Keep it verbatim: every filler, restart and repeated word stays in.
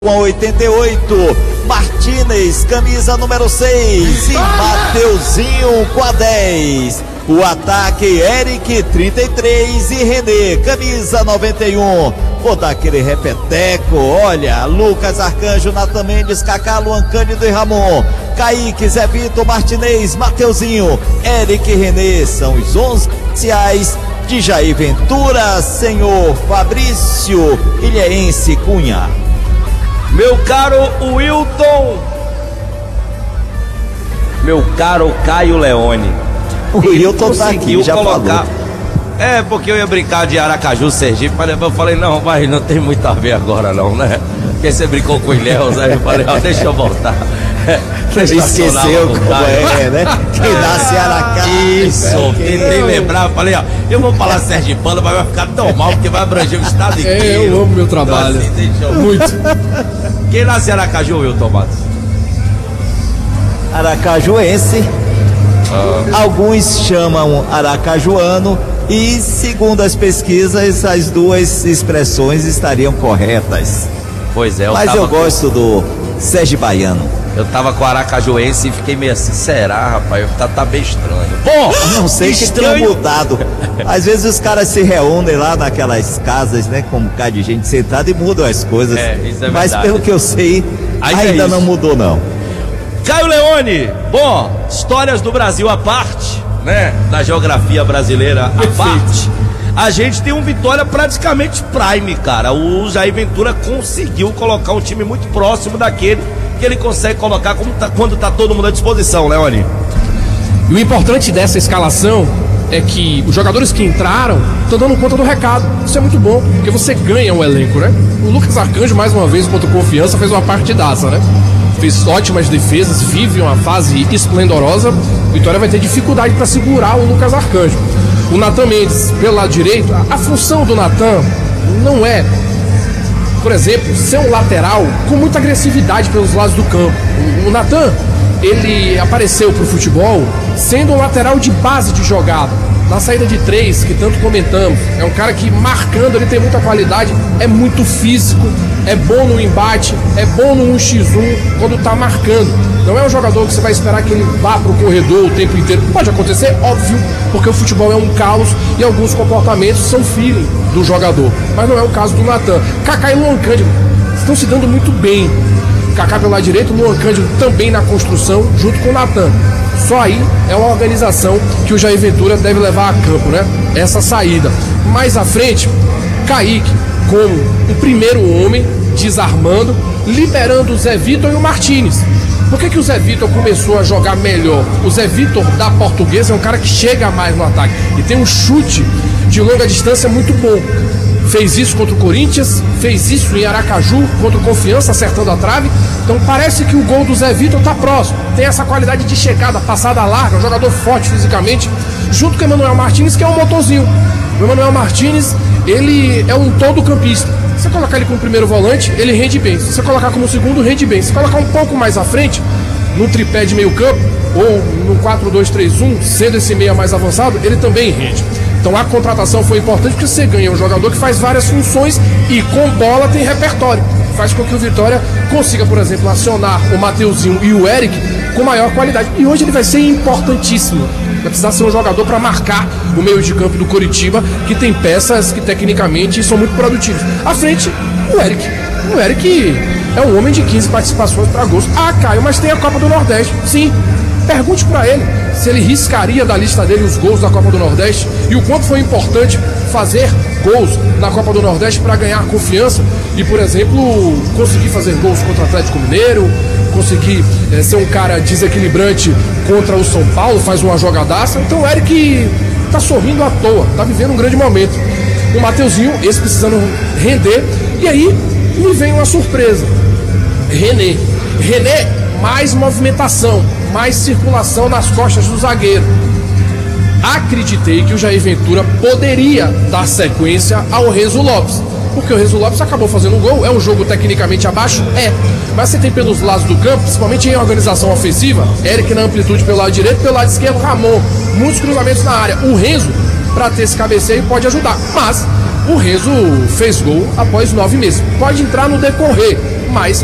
Com oitenta e oito, Martínez, camisa número seis, e Mateuzinho com a dez. O ataque, Eric, trinta e três, e René, camisa noventa e um. Vou dar aquele repeteco, olha, Lucas Arcanjo, Natan Mendes, Kaká, Luan Cândido e Ramon, Kaique, Zé Vitor, Martinez, Mateuzinho, Eric e René são os onze iniciais de Jair Ventura, senhor Fabrício Ilhéense Cunha. Meu caro Wilton, meu caro Caio Leone, o Wilton tá aqui, já colocar... falou. É, porque eu ia brincar de Aracaju, Sergipe, mas eu falei, não, mas não tem muito a ver agora não, né? Porque você brincou com o Ilhéus, aí eu falei, ó, deixa eu voltar. Esqueceu como é, né? Quem nasce Aracaju. Isso, tentei lembrar, falei, ó, eu vou falar sergipano, mas vai ficar tão mal, porque vai abranger o estado inteiro. É, eu amo meu trabalho. Então, assim, deixa eu... Muito. Quem nasce em Aracaju, Wilton Matos? Aracajuense. Ah. Alguns chamam aracajuano. E, segundo as pesquisas, as duas expressões estariam corretas. Pois é, eu Mas eu com... gosto do Sérgio Baiano. Eu tava com o aracajuense e fiquei meio assim, será, rapaz? Tá, tá bem estranho. Bom, não sei o que tenha mudado. Às vezes os caras se reúnem lá naquelas casas, né, com um bocado de gente sentada e mudam as coisas. É, isso é verdade. Mas pelo que eu sei, Aí ainda é não mudou, não. Caio Leone, bom, histórias do Brasil à parte, né, da geografia brasileira à parte, a gente tem um Vitória praticamente prime, cara. O Jair Ventura conseguiu colocar um time muito próximo daquele que ele consegue colocar como tá, quando tá todo mundo à disposição, Leone. E o importante dessa escalação é que os jogadores que entraram estão dando conta do recado. Isso é muito bom, porque você ganha um elenco, né? O Lucas Arcanjo, mais uma vez, contra o Confiança, fez uma partidaça, né? Fez ótimas defesas, vive uma fase esplendorosa. Vitória vai ter dificuldade para segurar o Lucas Arcanjo. O Natan Mendes, pelo lado direito, a, a função do Natan não é, por exemplo, ser um lateral com muita agressividade pelos lados do campo. O, o Natan, ele apareceu pro futebol sendo um lateral de base de jogada. Na saída de três, que tanto comentamos, é um cara que marcando, ele tem muita qualidade, é muito físico, é bom no embate, é bom no um contra um quando tá marcando. Não é um jogador que você vai esperar que ele vá pro corredor o tempo inteiro. Pode acontecer, óbvio, porque o futebol é um caos e alguns comportamentos são feeling do jogador. Mas não é o caso do Natan. Kaká e Luan Cândido estão se dando muito bem. Kaká pelo lado direito, Luan Cândido também na construção, junto com o Natan. Só aí é uma organização que o Jair Ventura deve levar a campo, né? Essa saída. Mais à frente, Kaique como o primeiro homem, desarmando, liberando o Zé Vitor e o Martínez. Por que que o Zé Vitor começou a jogar melhor? O Zé Vitor da Portuguesa é um cara que chega mais no ataque e tem um chute de longa distância muito bom. Fez isso contra o Corinthians, fez isso em Aracaju, contra o Confiança, acertando a trave. Então parece que o gol do Zé Vitor tá próximo. Tem essa qualidade de chegada, passada larga, um jogador forte fisicamente, junto com o Emanuel Martínez, que é um motorzinho. O Emanuel Martínez, ele é um todo campista. Se você colocar ele como primeiro volante, ele rende bem. Se você colocar como segundo, rende bem. Se você colocar um pouco mais à frente, no tripé de meio campo, ou no quatro dois três um, sendo esse meia mais avançado, ele também rende. Então a contratação foi importante porque você ganha um jogador que faz várias funções e com bola tem repertório. Faz com que o Vitória consiga, por exemplo, acionar o Mateuzinho e o Eric com maior qualidade. E hoje ele vai ser importantíssimo. Vai precisar ser um jogador para marcar o meio de campo do Coritiba, que tem peças que tecnicamente são muito produtivas. À frente, o Eric. O Eric é um homem de quinze participações para gols. Ah, Caio, mas tem a Copa do Nordeste. Sim. Pergunte para ele se ele riscaria da lista dele os gols da Copa do Nordeste e o quanto foi importante fazer gols na Copa do Nordeste para ganhar confiança e, por exemplo, conseguir fazer gols contra o Atlético Mineiro, conseguir é, ser um cara desequilibrante contra o São Paulo, faz uma jogadaça. Então o Eric tá sorrindo à toa, tá vivendo um grande momento. O Mateuzinho, esse precisando render, e aí me vem uma surpresa. René. René, mais movimentação, mais circulação nas costas do zagueiro. Acreditei que o Jair Ventura poderia dar sequência ao Renzo Lopes, porque o Renzo Lopes acabou fazendo um gol. É um jogo tecnicamente abaixo? É. Mas você tem pelos lados do campo, principalmente em organização ofensiva, Eric na amplitude pelo lado direito, pelo lado esquerdo, Ramon. Muitos cruzamentos na área. O Renzo, para ter esse cabeceio, pode ajudar. Mas o Renzo fez gol após nove meses. Pode entrar no decorrer, mas